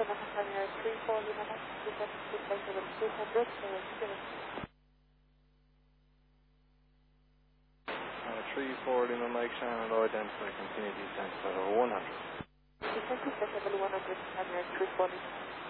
3 4 Lima Mike Shannon Lloyd Dempsey, continue descent level 100. Descent to level 100, 340.